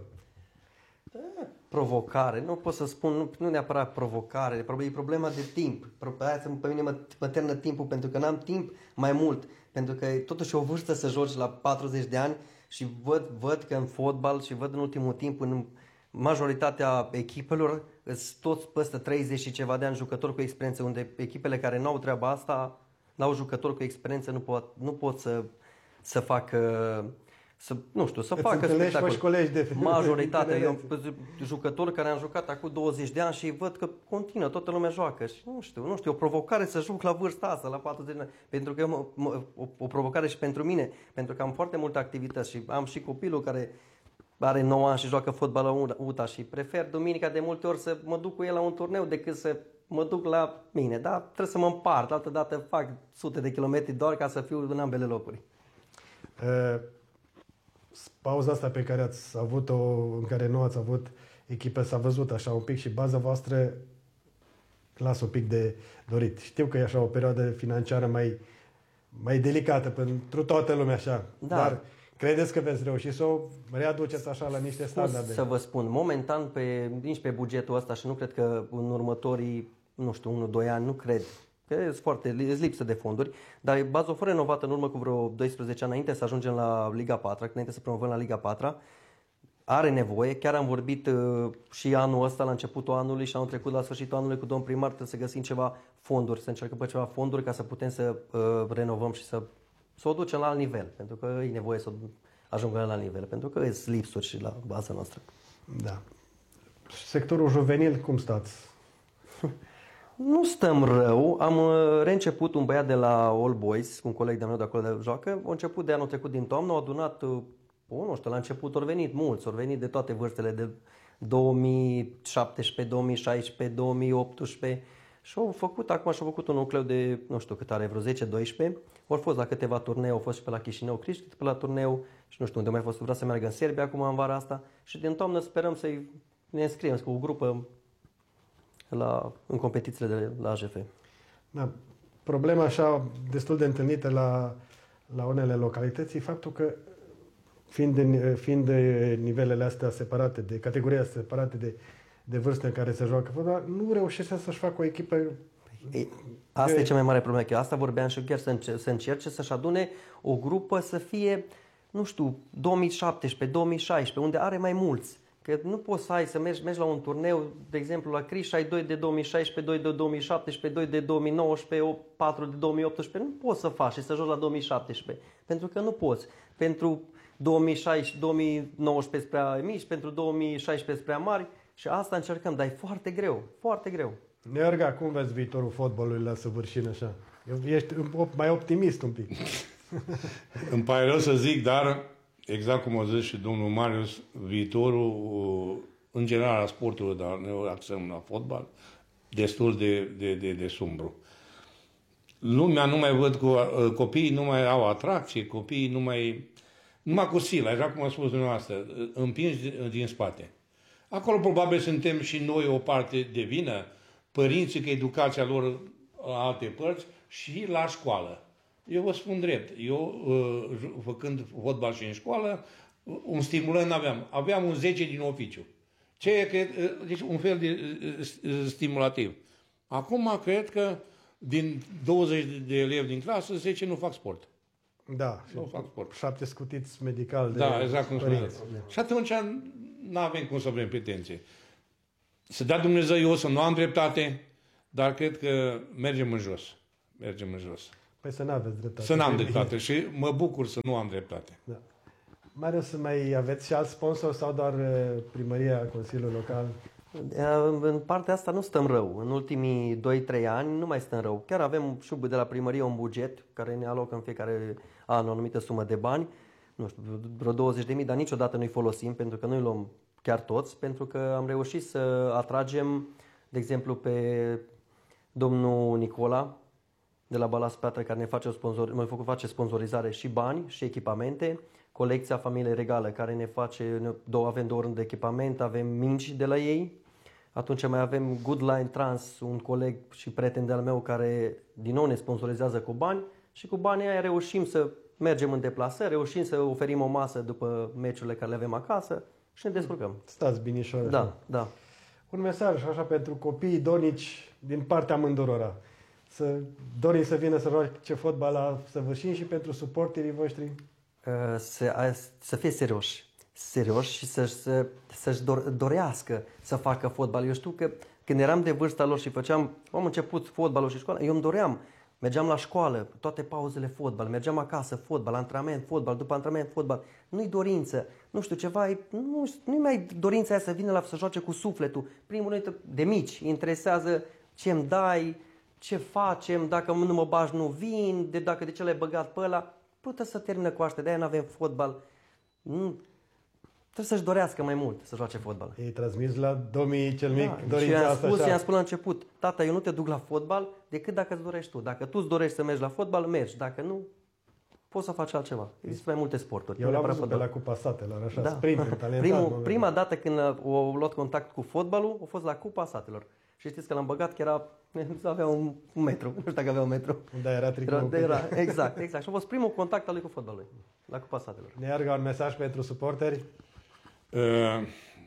Speaker 4: Provocare, nu pot să spun, nu, nu neapărat provocare, e problema de timp. Aia pe mine mă, mă ternă timpul pentru că n-am timp mai mult, pentru că e totuși o vârstă să joci la patruzeci de ani și văd, văd că în fotbal și văd în ultimul timp în majoritatea echipelor sunt toți peste treizeci și ceva de ani jucători cu experiență, unde echipele care nu au treaba asta, n-au jucători cu experiență, nu pot, nu pot să, să facă, să, nu știu, să
Speaker 1: Îți
Speaker 4: facă spectacol.
Speaker 1: Și colegi de
Speaker 4: Majoritatea, eu jucători care am jucat acum douăzeci de ani și văd că continuă, toată lumea joacă și nu știu, nu știu, o provocare să joc la vârsta asta, la patruzeci de ani, pentru că mă, mă, o, o provocare și pentru mine, pentru că am foarte multe activități și am și copilul care are nouă ani și joacă fotbal la U T A și prefer duminica de multe ori să mă duc cu el la un turneu decât să mă duc la mine, dar trebuie să mă împart, altă dată fac sute de kilometri doar ca să fiu în ambele locuri.
Speaker 1: Uh, pauza asta pe care ați avut-o, în care nu ați avut echipă, s-a văzut așa un pic și baza voastră lasă un pic de dorit. Știu că e așa o perioadă financiară mai, mai delicată pentru toată lumea așa,
Speaker 4: Da.
Speaker 1: Dar credeți că veți reuși să o readuceți așa la niște standarde?
Speaker 4: Să vă spun, momentan, pe, nici pe bugetul ăsta și nu cred că în următorii, nu știu, unu doi ani, nu cred. Că e foarte e lipsă de fonduri, dar baza a fost renovată în urmă cu vreo doisprezece ani înainte să ajungem la Liga patru, înainte să promovăm la Liga patru. Are nevoie, chiar am vorbit uh, și anul ăsta, la începutul anului și anul trecut, la sfârșitul anului, cu domn primar, trebuie să găsim ceva fonduri, să încercăm pe ceva fonduri ca să putem să uh, renovăm și să, să o ducem la alt nivel, pentru că e nevoie să ajungem la alt nivel, pentru că sunt lipsuri și la baza noastră.
Speaker 1: Da. Sectorul juvenil, cum stați?
Speaker 4: Nu stăm rău, am uh, reînceput un băiat de la All Boys, un coleg de-a meu de acolo de joacă, a început de anul trecut din toamnă, au adunat, uh, o, nu știu, la început au venit mulți, au venit de toate vârstele, de două mii șaptesprezece, două mii șaisprezece, două mii optsprezece și au făcut, acum și-au făcut un nucleu de, nu știu cât are, vreo zece doisprezece, au fost la câteva turnee, au fost și pe la Chișinău, Criști, pe la turneu și nu știu unde mai fost, vrea să meargă în Serbia acum în vara asta și din toamnă sperăm să-i ne înscriem cu o grupă la, în competițiile de la A J F.
Speaker 1: Da. Problema așa destul de întâlnită la, la unele localități e faptul că fiind, de, fiind de nivelele astea separate, de categoria separate de, de vârstă în care se joacă fotbal, nu reușește să-și facă o echipă.
Speaker 4: Ei, asta de... e cea mai mare problemă, că asta vorbeam și eu chiar să, înce- să încerce să-și adune o grupă să fie, nu știu, două mii șaptesprezece, două mii șaisprezece, unde are mai mulți. Că nu poți să ai să mergi, mergi la un turneu, de exemplu la Criș, ai doi de două mii șaisprezece, doi de două mii șaptesprezece, doi de două mii nouăsprezece, patru de două mii optsprezece. Nu poți să faci și să joci la două mii șaptesprezece, pentru că nu poți. Pentru două mii șaisprezece, două mii nouăsprezece prea mici, pentru două mii șaisprezece prea mari și asta încercăm, dar e foarte greu, foarte greu.
Speaker 1: Neorga, cum vezi viitorul fotbalului la Săvârșini așa? Ești mai optimist un pic.
Speaker 5: Îmi pare rău să zic, dar exact cum a zis și domnul Marius, viitorul, în general, a sportului, dar ne axăm la fotbal, destul de, de, de, de sumbru. Lumea nu mai văd cu copiii, nu mai au atracție, copiii nu mai... Numai cu sila, așa cum a spus dumneavoastră, împingi din spate. Acolo probabil suntem și noi o parte de vină, părinții că educația lor la alte părți și la școală. Eu vă spun drept, eu făcând fotbal și în școală, un stimulant aveam. Aveam un zece din oficiu. Ce cred, deci un fel de stimulativ. Acum cred că din douăzeci de elevi din clasă, zece nu fac sport.
Speaker 1: Da,
Speaker 5: nu fac sport.
Speaker 1: șapte scutiți medical de
Speaker 5: Da, exact cum spuneați.
Speaker 1: spuneți.
Speaker 5: Și atunci nu avem cum să avem pretenții. Să dea Dumnezeu eu să nu am dreptate, dar cred că mergem în jos. Mergem în jos.
Speaker 1: Păi să nu aveți dreptate.
Speaker 5: Să n-am dreptate și mă bucur să nu am dreptate.
Speaker 1: Da. Marius, mai aveți și alți sponsori sau doar uh, primăria, Consiliul Local?
Speaker 4: În partea asta nu stăm rău. În ultimii doi trei ani nu mai stăm rău. Chiar avem și de la primărie un buget care ne alocă în fiecare an o anumită sumă de bani. Nu știu, vreo douăzeci de mii, dar niciodată nu-i folosim pentru că noi luăm chiar toți, pentru că am reușit să atragem, de exemplu, pe domnul Nicola de la Balas Piatră, care ne face, o sponsor, ne face sponsorizare și bani și echipamente, colecția Familiei Regală, care ne face, două, avem două rânduri de echipament, avem mingi de la ei. Atunci mai avem Good Line Trans, un coleg și prieten de-al meu care din nou ne sponsorizează cu bani și cu banii aia reușim să mergem în deplasări, reușim să oferim o masă după meciurile care le avem acasă și ne descurcăm.
Speaker 1: Stați binișor.
Speaker 4: Da, da.
Speaker 1: Un mesaj așa pentru copiii donici din partea amândurora. Să dori să vină să joace fotbal la Săvârșin și pentru suporterii voștri?
Speaker 4: Să, să fie serioși. Serioși și să, să, să-și dorească să facă fotbal. Eu știu că când eram de vârsta lor și făceam, am început fotbalul și școala, eu îmi doream. Mergeam la școală, toate pauzele fotbal, mergeam acasă, fotbal, antrenament, fotbal, după antrenament, fotbal. Nu-i dorință, nu știu, ceva, nu, nu-i mai dorința aia să vină la să joace cu sufletul. Primul rând, de mici, interesează ce-mi dai, ce facem, dacă nu mă bagi nu vin, de dacă de ce l-ai băgat pe ăla. Putea să termină cu asta, de-aia nu avem fotbal. Nu. Trebuie să-și dorească mai mult să joace fotbal.
Speaker 1: Ei transmis la domnii cel mic
Speaker 4: Da,
Speaker 1: dorința
Speaker 4: și i-am
Speaker 1: asta.
Speaker 4: spus,
Speaker 1: așa.
Speaker 4: i-am spus la început, tata, eu nu te duc la fotbal decât dacă îți dorești tu. Dacă tu îți dorești să mergi la fotbal, mergi. Dacă nu, poți să faci altceva. Există mai multe sporturi.
Speaker 1: Eu
Speaker 4: nu
Speaker 1: l-am
Speaker 4: neapărat
Speaker 1: văzut pe
Speaker 4: fotbal.
Speaker 1: la Cupa Satelor, așa,
Speaker 4: Da.
Speaker 1: sprinter, talentat.
Speaker 4: Primul,
Speaker 1: nu?
Speaker 4: prima dată când au luat contact cu fotbalul, a fost la Cupa Satelor. Și știți că l-am băgat că era, avea un, un metru, nu știu dacă avea un metru.
Speaker 1: Da, era tricoul.
Speaker 4: Era, era, exact, exact. Și a fost primul contact al lui cu fotbalul, la Cupa Satelor.
Speaker 1: Nearga, un mesaj pentru suporteri?
Speaker 5: Uh,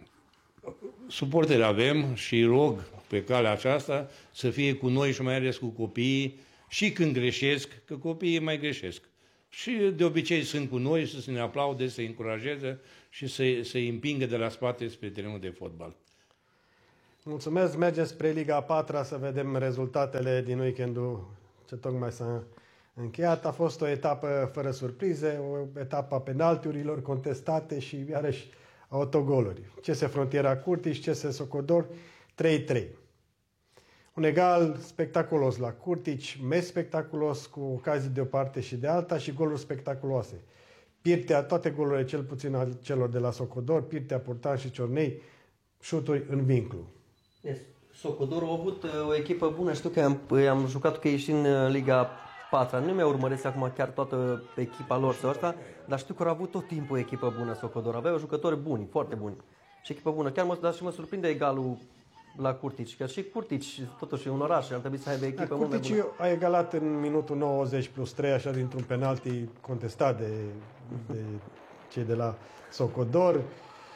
Speaker 5: suporteri avem și rog pe calea aceasta să fie cu noi și mai ales cu copiii și când greșesc, că copiii mai greșesc. Și de obicei sunt cu noi să ne aplaude, să-i încurajeze și să-i, să-i împingă de la spate spre terenul de fotbal.
Speaker 1: Mulțumesc, mergem spre Liga a patra să vedem rezultatele din weekendul ce tocmai s-a încheiat. A fost o etapă fără surprize, o etapă a penaltiurilor contestate și iarăși autogoluri. C S Frontiera Curtici, C S Socodor trei trei. Un egal spectaculos la Curtici, meci spectaculos cu ocazii de o parte și de alta și goluri spectaculoase. Pirtea, toate golurile cel puțin al celor de la Socodor, Pirtea, Purtan și Ciornei, șuturi în vinclu.
Speaker 4: Yes. Socodor a avut uh, o echipă bună, știu că am, am jucat cu ei și în uh, Liga patra, nu mi-a urmăresc acum chiar toată echipa lor sau asta, dar știu că au avut tot timpul o echipă bună Socodor, aveau jucători buni, foarte buni și echipă bună. Chiar mă, dar și mă surprinde egalul la Curtici, că și Curtici, totuși e un oraș, ar trebui să aibă echipă mult mai bună.
Speaker 1: Curtici a egalat în minutul nouăzeci plus trei, așa dintr-un penalti contestat de, de cei de la Socodor. E,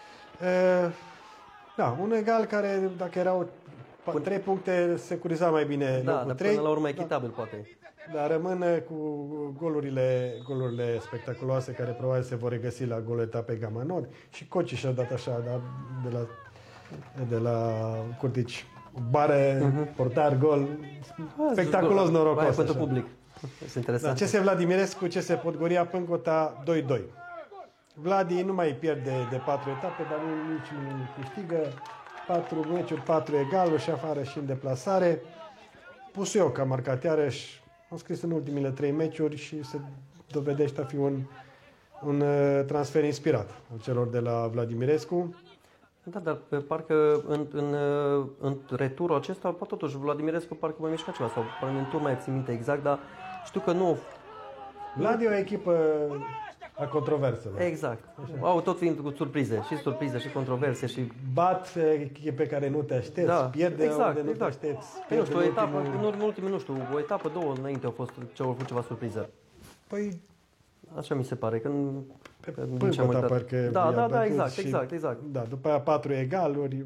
Speaker 1: da, un egal care, dacă erau trei puncte, securiza mai bine
Speaker 4: Da,
Speaker 1: locul
Speaker 4: dar
Speaker 1: trei.
Speaker 4: până la urmă echitabil da. Poate.
Speaker 1: Dar rămâne cu golurile, golurile spectaculoase care probabil se vor regăsi la golul etapei Gama Nord. Și Coci și-a dat așa, dar de la, de la Curtici. Bare, uh-huh. portar, gol. Spectaculos, norocos.
Speaker 4: Aia pentru public. Este interesant.
Speaker 1: Da, C S Vladimirescu, C S Podgoria, Pâncota doi doi. Vladi nu mai pierde de patru etape, dar nici nu câștigă. Patru meciuri, patru egaluri și afară și în deplasare. Pusioc a marcat iarăși, a scris în ultimile trei meciuri și se dovedește a fi un, un transfer inspirat al celor de la Vladimirescu.
Speaker 4: Da, dar pe parcă în, în, în returul acesta, totuși Vladimirescu parcă mai mișca ceva, sau în tur mai țin minte exact, dar știu că nu...
Speaker 1: Vlad e o echipă A controverselor.
Speaker 4: Exact. Așa. Au tot fiind cu surprize. Și surprize, și controverse, și...
Speaker 1: Bat echipe care nu te aștepți,
Speaker 4: Da,
Speaker 1: pierde
Speaker 4: exact,
Speaker 1: unde nu
Speaker 4: exact.
Speaker 1: te aștepți.
Speaker 4: Păi nu știu, o
Speaker 1: Pierde în
Speaker 4: etapă,
Speaker 1: ultimul-
Speaker 4: în ultimul, nu știu, o etapă, două înainte au fost, ce au fost ceva surpriză.
Speaker 1: Păi,
Speaker 4: Așa mi se pare, că nu...
Speaker 1: pe
Speaker 4: că din ce am
Speaker 1: Pâlcota
Speaker 4: uitat.
Speaker 1: parcă
Speaker 4: Da,
Speaker 1: i-a
Speaker 4: da, da,
Speaker 1: bătut
Speaker 4: exact,
Speaker 1: și-
Speaker 4: exact, exact.
Speaker 1: Da, după aia patru egaluri.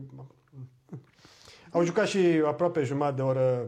Speaker 1: Au jucat și aproape jumătate de oră.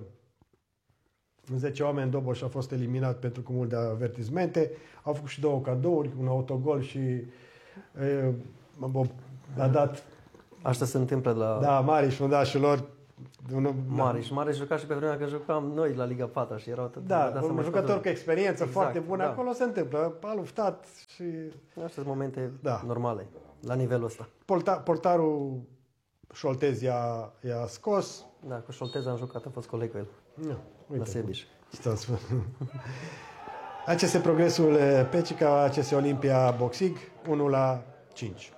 Speaker 1: zece oameni, Doboș a fost eliminat pentru cumul de avertismente. Au făcut și două cadouri, un autogol și e, a dat,
Speaker 4: Asta se întâmplă la
Speaker 1: da, Mariș, fundașilor. Un,
Speaker 4: Mare. Și Mare juca și pe vremea când jucam noi la Liga patru și erau tot...
Speaker 1: Da,
Speaker 4: da,
Speaker 1: un jucător cu experiență
Speaker 4: Exact,
Speaker 1: foarte bună.
Speaker 4: da.
Speaker 1: Acolo se întâmplă. A luptat și
Speaker 4: Astea sunt momente
Speaker 1: Da.
Speaker 4: normale, la nivelul ăsta.
Speaker 1: porta, portarul Șoltez i-a, i-a scos.
Speaker 4: Da, cu Șoltez am jucat, a fost coleg cu el,
Speaker 1: Nu,
Speaker 4: la
Speaker 1: uite.
Speaker 4: Sebiș.
Speaker 1: Ce spun. A C S Progresul Pecica, A C S Olimpia Boxig, unu la cinci.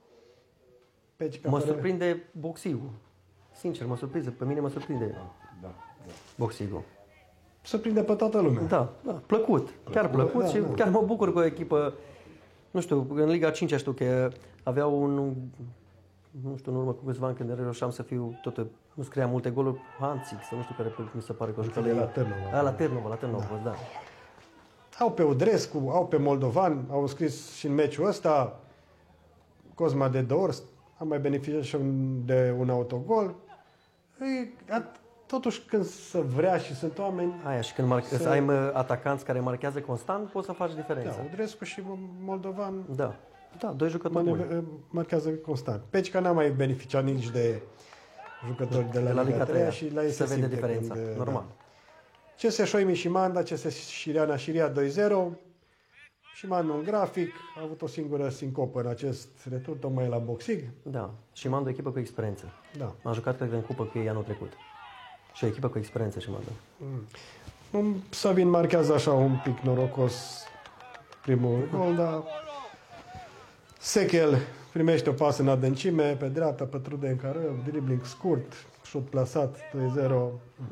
Speaker 1: Pecica
Speaker 4: Mă
Speaker 1: fără-
Speaker 4: surprinde boxigul. Sincer, mă surprinde. Pe mine mă surprinde
Speaker 5: Da, da.
Speaker 4: boxigul.
Speaker 1: surprinde pe toată lumea.
Speaker 4: Da, da, plăcut. Chiar plăcut
Speaker 1: Da,
Speaker 4: și
Speaker 1: da.
Speaker 4: chiar mă bucur cu o echipă. Nu știu, în Liga cinci știu că aveau un... Nu știu, în urmă cu câțiva ani când reușeam să fiu, tot nu scria multe goluri, Hanțic, să nu știu care mi se pare că o jucă
Speaker 1: de la Târnova.
Speaker 4: Da, la Târnova, la Târnova, da. da.
Speaker 1: Au pe Udrescu, au pe Moldovan, au scris și în meciul ăsta Cosma de Dors, a mai beneficiat și de un autogol. E, a, totuși când se vrea și sunt oameni,
Speaker 4: Aia, și când marc-
Speaker 1: Să-
Speaker 4: să ai mă, atacanți care marchează constant, poți să faci
Speaker 1: da,
Speaker 4: diferența.
Speaker 1: Udrescu și Moldovan
Speaker 4: Da. Da, doi jucători buni.
Speaker 1: mane- marchează constant. Pecica n-a mai beneficiat nici de jucători de la,
Speaker 4: De la Liga
Speaker 1: trei
Speaker 4: trei
Speaker 1: și la ei
Speaker 4: se vede
Speaker 1: simte
Speaker 4: diferența,
Speaker 1: când,
Speaker 4: normal.
Speaker 1: Da. C S Șoimi și Manda, C S Șiriana Șiria doi zero. Și Manda un grafic, a avut o singură sincopă în acest retur, tocmai la boxing.
Speaker 4: Da. Și m-am de o echipă cu experiență.
Speaker 1: Da.
Speaker 4: Am jucat, cred că, în cupă cu ei anul trecut. Și o echipă cu experiență și m-am
Speaker 1: Um, Sabin marchează așa un pic norocos primul gol, dar Sechel primește o pasă în adâncime, pe dreapta, pătrude în cară, dribbling scurt, șut plasat, doi zero.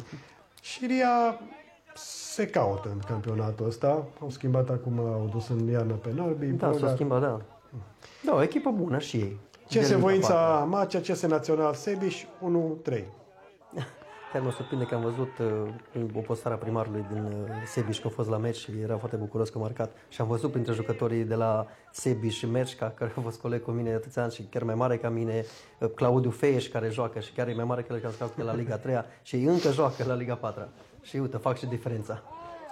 Speaker 1: Șiria se caută în campionatul ăsta. Au schimbat acum, au dus în iarnă pe Norbi.
Speaker 4: Da, s-a
Speaker 1: Bogar.
Speaker 4: schimbat, da. Da, o echipă bună și ei.
Speaker 1: C S
Speaker 4: De Liga
Speaker 1: Voința
Speaker 4: patru.
Speaker 1: Macea, C S Național Sebiș, unu trei.
Speaker 4: Chiar mă surprinde că am văzut uh, o postare a primarului din uh, Sebiș că a fost la meci și era foarte bucuros că a marcat. Și am văzut printre jucătorii de la Sebiș și Merșca, care a fost coleg cu mine atâția ani și chiar mai mare ca mine, uh, Claudiu Feieș, care joacă și chiar e mai mare că el că am jucat cu el la Liga trei și ei încă joacă la Liga patru. Și uite, fac și diferența.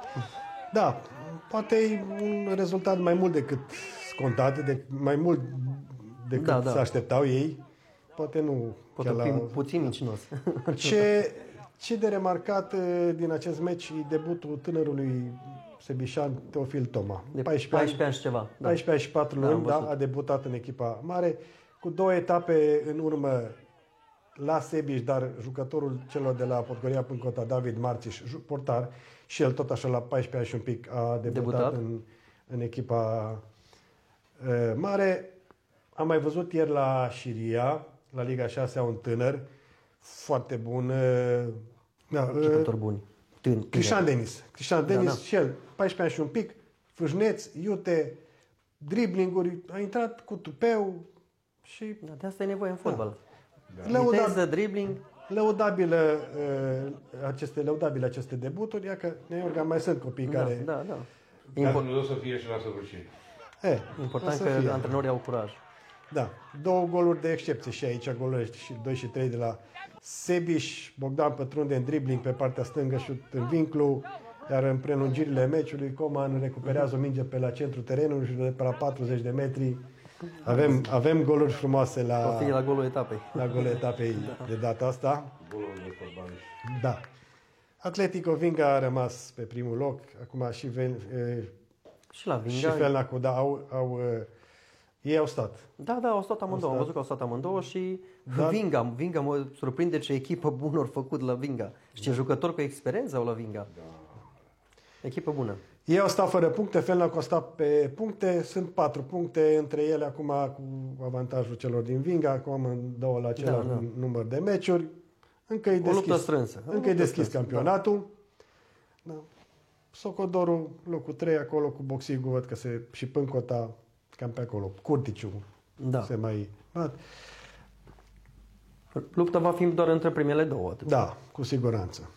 Speaker 1: Da, poate e un rezultat mai mult decât scontat, de, mai mult decât
Speaker 4: Da,
Speaker 1: da,
Speaker 4: da.
Speaker 1: se așteptau ei. Poate nu
Speaker 4: Poate
Speaker 1: chiar
Speaker 4: fi
Speaker 1: la...
Speaker 4: puțin mincinos.
Speaker 1: Ce, ce de remarcat eh, din acest meci e debutul tânărului sebișan Teofil Toma.
Speaker 4: De
Speaker 1: paisprezece
Speaker 4: ani și ceva. Da.
Speaker 1: paisprezece ani și patru
Speaker 4: Da, am
Speaker 1: luni, da,
Speaker 4: văzut.
Speaker 1: a debutat în echipa mare, cu două etape în urmă la Sebiș, dar jucătorul celor de la Podgoria Pâncota, David Marțiș, ju- portar, și el tot așa la paisprezece ani și un pic a debutat,
Speaker 4: Debutat.
Speaker 1: În, în echipa uh, mare. Am mai văzut ieri la Șiria, la Liga șase, un tânăr foarte bun. Uh, da, uh,
Speaker 4: Jucători buni. Tân,
Speaker 1: Cristian Denis. Cristian
Speaker 4: Da,
Speaker 1: Denis
Speaker 4: da.
Speaker 1: și el, paisprezece ani și un pic, fâșneț, iute, driblinguri, a intrat cu tupeu și
Speaker 4: Da, de asta e nevoie în fotbal. Da.
Speaker 1: lăudabil,
Speaker 4: Viteză, dribbling.
Speaker 1: lăudabilă, uh, aceste, lăudabile aceste debuturi, ia că Neorga mai sunt copii
Speaker 4: Da,
Speaker 1: care...
Speaker 4: da, da.
Speaker 5: Dar
Speaker 4: Impor-
Speaker 5: nu o să fie și la săvârșire.
Speaker 1: E,
Speaker 4: important
Speaker 1: o să
Speaker 4: că
Speaker 1: fie.
Speaker 4: antrenorii au curaj.
Speaker 1: Da, două goluri de excepție și aici, goluri și doi și trei de la Sebiș, Bogdan pătrunde în dribbling pe partea stângă, șut în vinclu, iar în prelungirile meciului Coman recuperează o minge pe la centrul terenului și de pe la patruzeci de metri. Avem, avem goluri frumoase la,
Speaker 4: O fie la golul etapei.
Speaker 1: la golul etapei de data asta.
Speaker 5: Golul de fotbaliști.
Speaker 1: Da. Atletico Vinga a rămas pe primul loc, acum și, Ven, e,
Speaker 4: Și la
Speaker 1: și
Speaker 4: Vinga.
Speaker 1: Felnacu, da, au, au, e, ei au stat.
Speaker 4: Da, da, au stat amândouă. Am văzut că au stat amândouă și
Speaker 1: Da.
Speaker 4: Vinga, Vinga mă surprinde ce echipă bună au făcut la Vinga. Și ce jucători cu experiență au la Vinga. Echipă bună.
Speaker 1: Ei au stat fără puncte, Felnacu a stat pe puncte, sunt patru puncte între ele acum cu avantajul celor din Vinga, acum în două la același
Speaker 4: Da, da.
Speaker 1: număr de meciuri. Încă e
Speaker 4: O luptă
Speaker 1: deschis,
Speaker 4: strânsă. O
Speaker 1: încă e
Speaker 4: luptă
Speaker 1: deschis
Speaker 4: strânsă,
Speaker 1: campionatul. Da. Socodorul, locul trei, acolo cu Boxigu, văd că se, și Pâncota, cam pe acolo. Curticiu
Speaker 4: Da.
Speaker 1: se mai bat.
Speaker 4: Lupta va fi doar între primele două. Atât.
Speaker 1: Da, cu siguranță.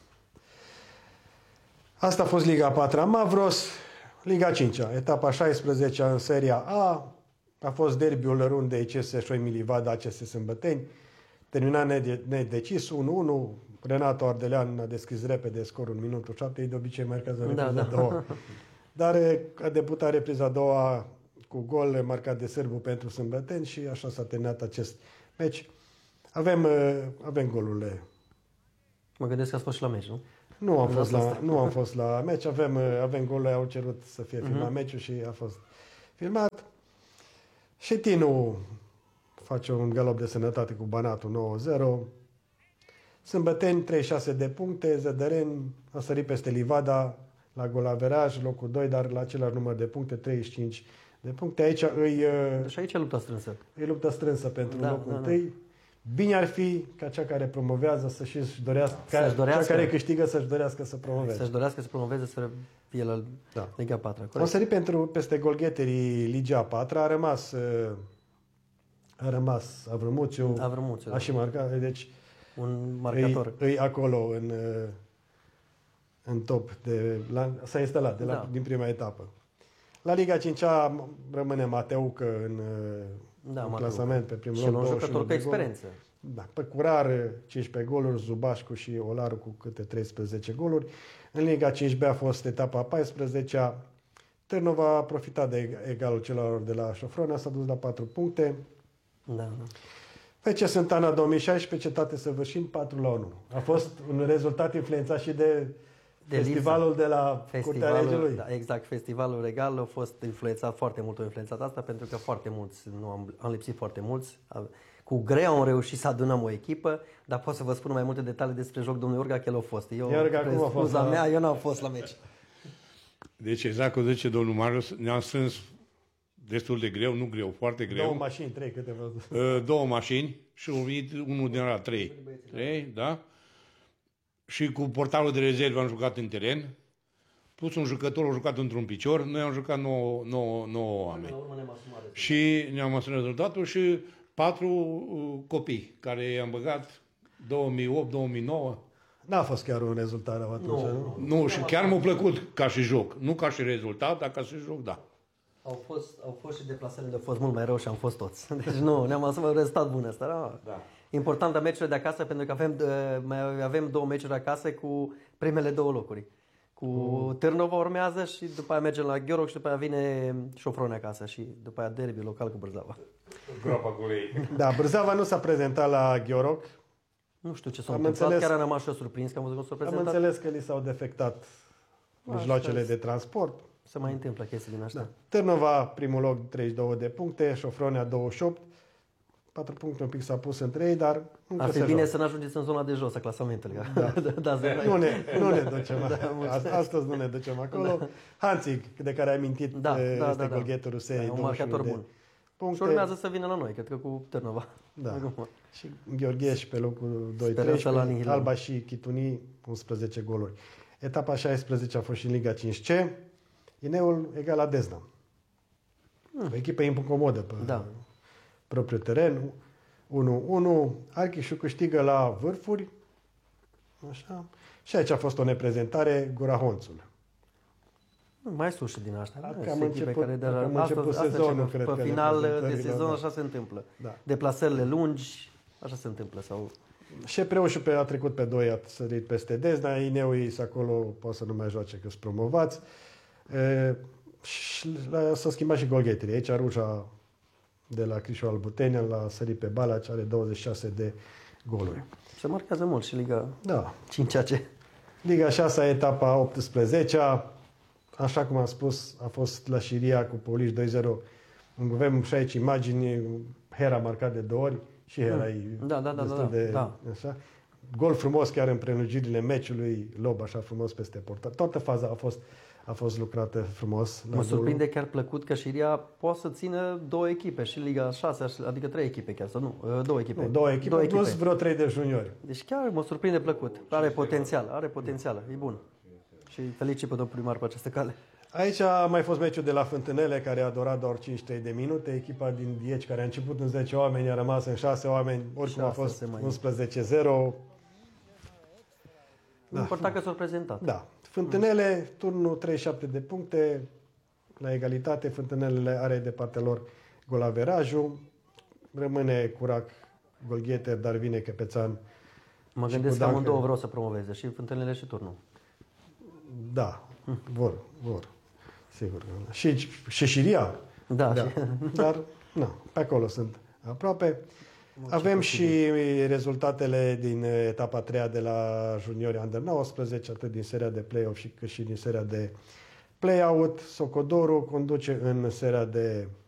Speaker 1: Asta a fost Liga a patra Mavros, Liga a cincea, etapa a șaisprezecea în Seria A. A fost derbiul runde I C S Șoimi Livada A C S Sâmbăteni. Terminat nedecis, unu unu. Renato Ardelean a deschis repede scorul în minutul șapte. Ei de obicei marchează repriza
Speaker 4: Da,
Speaker 1: a
Speaker 4: da.
Speaker 1: doua. Dar a debutat repriza a doua cu gol marcat de sârbu pentru Sâmbăteni și așa s-a terminat acest meci. Avem, avem golurile.
Speaker 4: Mă gândesc că ați fost și la meci, nu?
Speaker 1: Nu am
Speaker 4: În
Speaker 1: fost
Speaker 4: asta
Speaker 1: la,
Speaker 4: asta.
Speaker 1: nu am fost la meci, avem, avem golurile, au cerut să fie filmat
Speaker 4: Mhm.
Speaker 1: meciul și a fost filmat. Și Tinu face un galop de sănătate cu Banatul nouă zero. Sâmbăteni treizeci și șase de puncte, Zădăren a sărit peste Livada la golaveraj, locul doi, dar la același număr de puncte, treizeci și cinci de puncte. Aici îi,
Speaker 4: Deci aici e lupta strânsă.
Speaker 1: îi luptă strânsă pentru
Speaker 4: Da,
Speaker 1: locul
Speaker 4: da, da.
Speaker 1: întâi. Bine ar fi ca cea care promovează să și își dorească,
Speaker 4: Să-și
Speaker 1: ca,
Speaker 4: dorească.
Speaker 1: cea care câștigă să-și dorească să promoveze.
Speaker 4: Să-și dorească să promoveze să fie la
Speaker 1: Da.
Speaker 4: Liga a patra.
Speaker 1: Am
Speaker 4: Corect?
Speaker 1: sărit pentru, peste golgheterii Ligia a patra, a rămas, uh, a rămas Avrămuțiu,
Speaker 4: Avrămuțiu,
Speaker 1: a
Speaker 4: da.
Speaker 1: și marcat, deci
Speaker 4: Un marcator.
Speaker 1: îi, îi acolo în, uh, în top, de, la, s-a instalat de la,
Speaker 4: Da.
Speaker 1: din prima etapă. La Liga a cincea rămâne Mateucă în, uh,
Speaker 4: Da,
Speaker 1: în
Speaker 4: Mateucă.
Speaker 1: clasament pe primul
Speaker 4: Și
Speaker 1: loc,
Speaker 4: un
Speaker 1: douăzeci și unu
Speaker 4: jucător cu
Speaker 1: de goluri.
Speaker 4: experiență.
Speaker 1: Da, pe curar cincisprezece goluri, Zubașcu și Olaru cu câte treisprezece goluri. În Liga cinci B a fost etapa a paisprezecea. Târnova a profitat de egalul celor de la Șofrona, s-a dus la patru puncte.
Speaker 4: Da, da.
Speaker 1: F C Sântana două mii șaisprezece, cetate săvârșind, patru la unu. A fost un rezultat influențat și de,
Speaker 4: De
Speaker 1: festivalul
Speaker 4: lipsă.
Speaker 1: de la Curtea
Speaker 4: Festivalul,
Speaker 1: Regelui.
Speaker 4: da, exact, festivalul regal a fost influențat foarte mult, a influențat asta pentru că foarte mulți, nu am, am lipsit foarte mulți. A- Cu greu am reușit să adunăm o echipă, dar pot să vă spun mai multe detalii despre joc, domnul Iorga, că el a fost. Eu,
Speaker 1: Iorga, cum a
Speaker 4: spre
Speaker 1: fost
Speaker 4: scuza
Speaker 1: la-
Speaker 4: mea, eu n-am fost la meci.
Speaker 5: Deci exact cum zice domnul Marius, ne-am strâns destul de greu, nu greu, foarte greu.
Speaker 1: Două mașini, trei, câte văzut.
Speaker 5: Uh, două mașini și au venit unul din la trei. Trei, da? Și cu portarul de rezervă am jucat în teren, plus un jucător a jucat într-un picior, noi am jucat nouă, nouă, nouă oameni. Și ne-am asumat rezultatul și patru uh, copii care i-am băgat două mii opt două mii nouă.
Speaker 1: N-a fost chiar un rezultat rău atunci, nu?
Speaker 5: Nu, și chiar m-a plăcut ca și joc. Nu ca și rezultat, dar ca și joc, da.
Speaker 4: Au fost, au fost și deplasările, au fost mult mai rău și am fost toți. Deci nu, ne-am asumat rezultat bun ăsta. Da.
Speaker 5: Da.
Speaker 4: Important la meciurile de acasă, pentru că avem, uh, mai avem două meciuri acasă cu primele două locuri. Cu mm. Târnova urmează și după aia mergem la Gheoroc și după aia vine Șofrone acasă și după aia derby local cu Bârzava.
Speaker 5: Groapa cu ei.
Speaker 1: Da, Bârzava nu s-a prezentat la Gheoroc.
Speaker 4: Nu știu ce s-a
Speaker 1: Am
Speaker 4: întâmplat,
Speaker 1: înțeles-
Speaker 4: chiar am rămas și eu surprins că am văzut că s-a
Speaker 1: Am
Speaker 4: prezentat.
Speaker 1: înțeles că li s-au defectat mijloacele
Speaker 4: Asta-
Speaker 1: de transport.
Speaker 4: Se mai întâmplă chestii din astea.
Speaker 1: Da. Târnova, primul loc, treizeci și două de puncte, Șofronea douăzeci și opt. patru puncte un pic s-a pus între ei, dar încă
Speaker 4: Ar fi
Speaker 1: se
Speaker 4: bine
Speaker 1: joacă.
Speaker 4: să nu ajungeți în zona de jos a clasamentului. Da. da, da,
Speaker 1: Nu ne, nu ne ducem.
Speaker 4: Da, mulțumesc.
Speaker 1: Astăzi nu ne ducem acolo. Hanțig, de care ai amintit,
Speaker 4: Da,
Speaker 1: eh,
Speaker 4: da,
Speaker 1: este
Speaker 4: da, da.
Speaker 1: golgheterul seriei,
Speaker 4: Da, un
Speaker 1: douăzeci și unu
Speaker 4: marcator
Speaker 1: de
Speaker 4: bun.
Speaker 1: puncte.
Speaker 4: Și urmează să vină la noi, cred că cu Târnova.
Speaker 1: Da.
Speaker 4: Acum.
Speaker 1: Și Gheorghe pe locul doi,
Speaker 4: Sperăm să-l
Speaker 1: treisprezece,
Speaker 4: anihilăm.
Speaker 1: Alba și Chituni, unsprezece goluri. Etapa șaisprezece a fost și în Liga cinci C. Ineul egal la Dezna. O echipă incomodă pe
Speaker 4: Da.
Speaker 1: propriul teren. unu unu. Archișu câștigă la Vârfuri. Așa. Și aici a fost o neprezentare, Gura Honțul.
Speaker 4: Mai sus și din asta.
Speaker 1: Dacă
Speaker 4: Da,
Speaker 1: am
Speaker 4: sunt echipe
Speaker 1: început-
Speaker 4: care de
Speaker 1: dacă am început sezonul, cred
Speaker 4: pe
Speaker 1: că
Speaker 4: final de
Speaker 1: reprezentările,
Speaker 4: sezon
Speaker 1: da.
Speaker 4: așa se întâmplă.
Speaker 1: Da.
Speaker 4: Deplasările lungi, așa se întâmplă. Sau...
Speaker 1: Și Preușu pe, a trecut pe doi, a sărit peste Dezna, Ineul acolo poate să nu mai joace, că sunt promovați. E, și la, s-a schimbat și golgheterii. Aici Ruja de la Crișu Albutenia l-a sărit pe Balaci, are douăzeci și șase de goluri.
Speaker 4: Se marchează mult și Liga
Speaker 1: Da.
Speaker 4: cinci A C.
Speaker 1: Liga șasea, etapa optsprezecea, așa cum am spus, a fost la Șiria cu Poliș doi zero. Avem și aici imagini, Hera marcat de două ori și Hera e
Speaker 4: Da, da, da,
Speaker 1: destul
Speaker 4: da,
Speaker 1: de...
Speaker 4: da.
Speaker 1: Așa. Gol frumos chiar în prelungirile meciului, lob așa frumos peste portar. Toată faza a fost, a fost lucrată frumos. La
Speaker 4: Mă
Speaker 1: golul.
Speaker 4: surprinde chiar plăcut că Șiria poate să țină două echipe și Liga șase, adică trei echipe chiar, sau nu, două echipe.
Speaker 1: Nu, două echipe,
Speaker 4: două
Speaker 1: plus vreo trei de juniori.
Speaker 4: Deci chiar mă surprinde plăcut. Are potențial, are potențial, e bun. Și felicit pe domnul primar pe această cale.
Speaker 1: Aici a mai fost meciul de la Fântânele, care a durat doar cincizeci și trei de minute. Echipa din Dieci, care a început în zece oameni, a rămas în șase oameni. Oricum a fost unsprezece zero.
Speaker 4: Da. Important că s-au prezentat.
Speaker 1: Da. Fântânele, turnul treizeci și șapte de puncte, la egalitate. Fântânelele are de partea lor golaverajul. Rămâne Curac, Golgheter, dar vine Căpețan.
Speaker 4: Mă gândesc că amândouă vreau să promoveze, și Fântânele și turnul.
Speaker 1: Da, vor, vor. Sigur. Și Șeșiria.
Speaker 4: Da.
Speaker 1: da. Dar, na, pe acolo sunt aproape. Avem și rezultatele din etapa a treia de la juniori Under nouăsprezece, atât din seria de play-off și cât și din seria de play-out. Socodoru conduce în seria de